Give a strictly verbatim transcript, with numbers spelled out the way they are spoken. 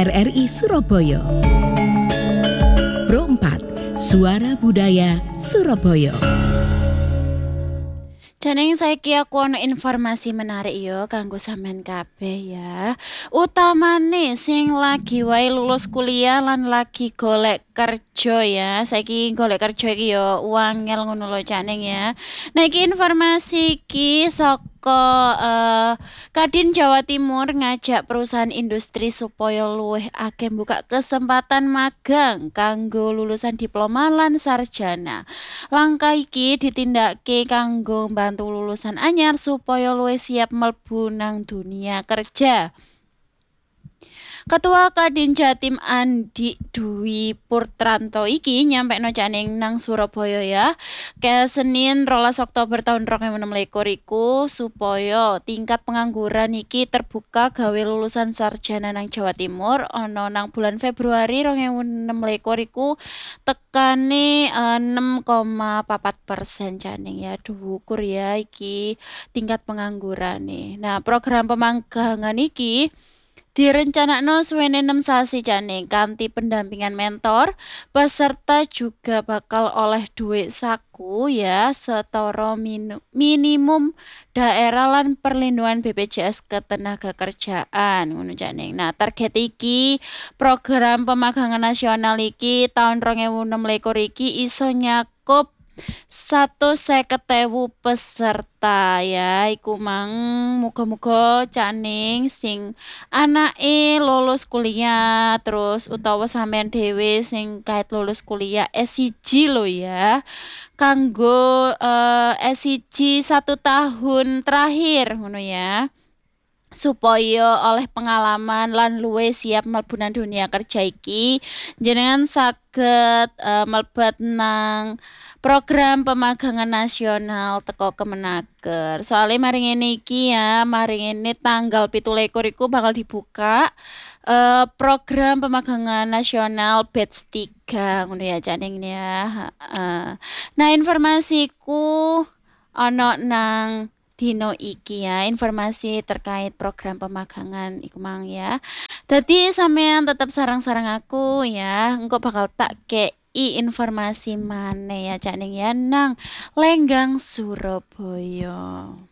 R R I Surabaya. Pro empat, Suara Budaya Surabaya. Jeneng saiki aku ana informasi menarik yo kanggo sampean kabeh ya. Utamane sing lagi wae lulus kuliah lan lagi golek kerja ya. Saiki golek kerja iki yo wangel ngono lho Janeng ya. Nah iki informasi iki saka eh, Kadin Jawa Timur ngajak perusahaan industri supaya luwih akeh buka kesempatan magang kanggo lulusan diploma lan sarjana. Langkah iki ditindakake kanggo mbantu lulusan anyar supaya luwih siap mlebu nang dunia kerja. Ketua Kadin Jatim Andi Dwi Purtranto iki nyampekno Janeng nang Surabaya ya. Ke Senin rolas Oktober tahun dua ribu enam belas iku supaya tingkat pengangguran iki terbuka gawe lulusan sarjana nang Jawa Timur ana nang bulan Februari dua ribu enam belas iku tekane enam koma papat persen Janeng ya. Dhuwur ya iki tingkat penganggurane. Nah, program pemagangan iki direncanakno suwene enam sasi Janeng kanthi pendampingan mentor, peserta juga bakal oleh duit saku ya setara minu, minimum daerah lan perlindungan B P J S Ketenagakerjaan ngono Janeng. Nah, target iki program pemagangan nasional iki tahun dua ribu enam belas iki iso nyakup satu seket ewu peserta ya iku mang muga-muga Janeng sing anake lulus kuliah terus utawa sampean dhewe sing kait lulus kuliah S I J lho ya kanggo uh, S I J satu tahun terakhir ngono ya supaya oleh pengalaman lan luwih siap mlebu nang dunia kerja iki jenengan saged uh, mlebet nang program pemagangan nasional teko Kemenaker. Soalnya mari ngene iki ya, mari ngene tanggal pitu likur iku bakal dibuka uh, program pemagangan nasional batch tiga ngono ya Janeng ya. Uh, nah, informasiku ana nang dino iki ya, informasi terkait program pemagangan iku mang ya. Dadi sampean tetep sarang-sarang aku ya, engko bakal tak kei informasi maneh ya Janeng ya nang Lenggang Surabaya.